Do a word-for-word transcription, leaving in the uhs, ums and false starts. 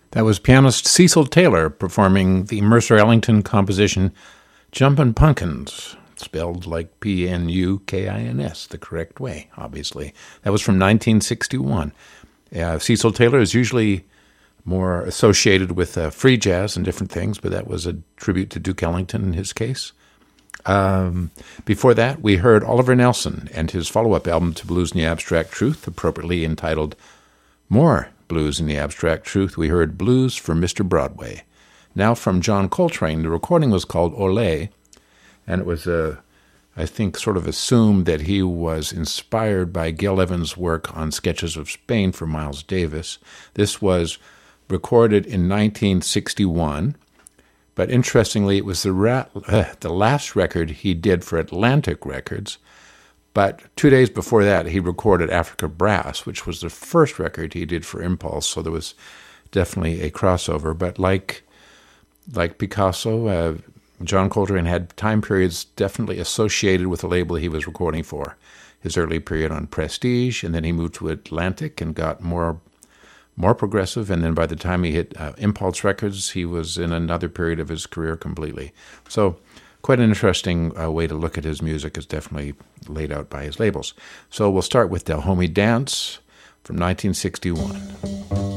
That was pianist Cecil Taylor performing the Mercer Ellington composition Jumpin' Punkins, spelled like P N U K I N S, the correct way, obviously. That was from nineteen sixty-one. Uh, Cecil Taylor is usually more associated with uh, free jazz and different things, but that was a tribute to Duke Ellington in his case. Um, before that, we heard Oliver Nelson and his follow-up album to Blues in the Abstract Truth, appropriately entitled More Blues in the Abstract Truth. We heard Blues for Mister Broadway. Now from John Coltrane, the recording was called Olé, and it was, uh, I think, sort of assumed that he was inspired by Gil Evans' work on Sketches of Spain for Miles Davis. This was recorded in nineteen sixty-one, but interestingly, it was the, ra- uh, the last record he did for Atlantic Records. But two days before that, he recorded Africa Brass, which was the first record he did for Impulse, so there was definitely a crossover. But like like Picasso, uh, John Coltrane had time periods definitely associated with the label he was recording for. His early period on Prestige, and then he moved to Atlantic and got more more progressive, and then by the time he hit uh, Impulse Records, he was in another period of his career completely. So quite an interesting uh, way to look at his music, is definitely laid out by his labels. So we'll start with Dahomey Dance from nineteen sixty-one.